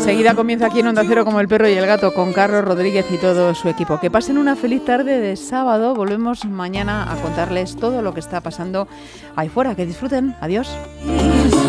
Enseguida comienza aquí en Onda Cero como el perro y el gato con Carlos Rodríguez y todo su equipo. Que pasen una feliz tarde de sábado. Volvemos mañana a contarles todo lo que está pasando ahí fuera. Que disfruten. Adiós.